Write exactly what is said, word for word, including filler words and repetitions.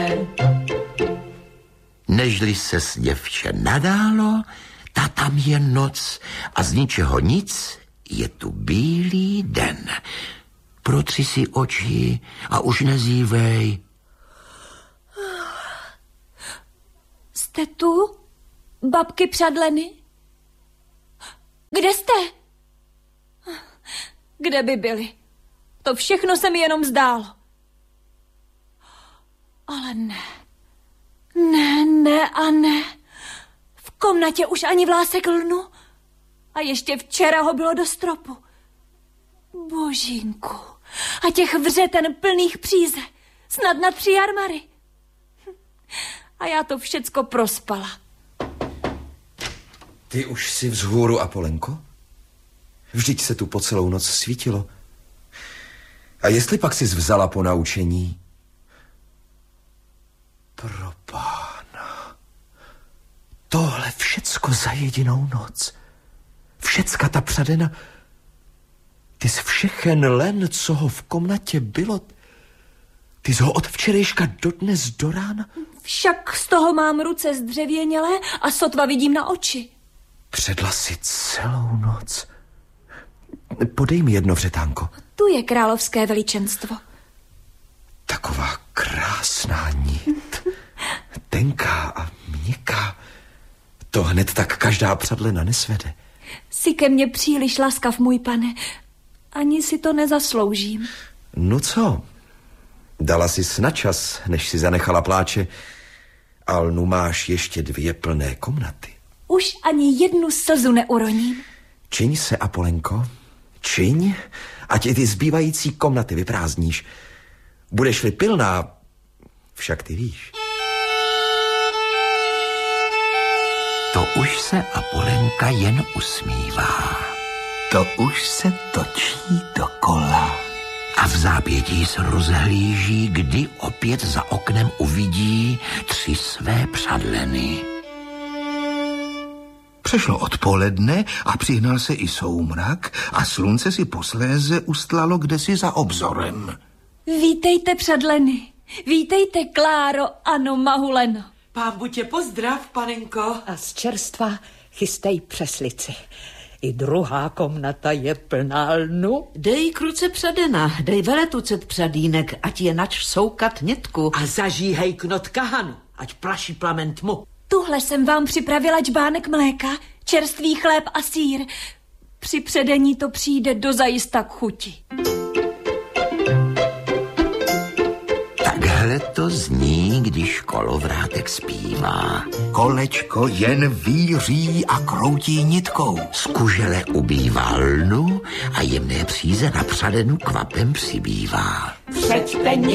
Nežli se s děvče nadálo, ta tam je noc a z ničeho nic je tu bílý den. Protři si oči a už nezívej. Jste tu, babky Přadleny? Kde jste? Kde by byly? To všechno se mi jenom zdálo. Ale ne. Ne, ne a ne. V komnatě už ani vlásek lnu. A ještě včera ho bylo do stropu. Božínku. A těch vřeten plných příze. Snad na tři jarmary. A já to všecko prospala. Ty už jsi vzhůru, Apolenko? Vždyť se tu po celou noc svítilo. A jestli pak jsi vzala po naučení? Pro pána. Tohle všecko za jedinou noc. Všecka ta Přadena. Ty jsi všechen len, co ho v komnatě bylo. Ty jsi ho od včerejška do dnes do rána. Však z toho mám ruce zdřevěnělé a sotva vidím na oči. Předla si celou noc. Podej mi jedno vřetánko. Tu je královské veličenstvo. Taková krásná nit. Tenká a měkká. To hned tak každá Přadlena nesvede. Jsi ke mně příliš laskav, můj pane. Ani si to nezasloužím. No co? Dala jsi na čas, než si zanechala pláče. Ale nu máš ještě dvě plné komnaty. Už ani jednu slzu neuroním. Čiň se, Apolenko. Čiň, ať i ty zbývající komnaty vyprázdníš. Budeš-li pilná, však ty víš. To už se Apolenka jen usmívá. To už se točí dokola. A v zápětí se rozhlíží, kdy opět za oknem uvidí tři své Přadleny. Přešlo odpoledne a přihnal se i soumrak a slunce si posléze ustlalo kdesi za obzorem. Vítejte, Přadleny. Vítejte, Kláro, ano, Mahuleno. Pán buď tě pozdrav, panenko. A z čerstva chystej přeslici. I druhá komnata je plná lnu. Dej kruce Přadena, dej veletucet Přadínek, ať je nač soukat nitku. A zažíhej knot kahanu, ať praší plamen tmu. Tuhle jsem vám připravila čbánek mléka, čerstvý chléb a sýr. Při předení to přijde dozajista k chuti. Takhle to zní, když kolovrátek zpívá. Kolečko jen víří a kroutí nitkou. Z kužele ubývá lnu a jemné příze na Přadenu kvapem přibývá. Přeďte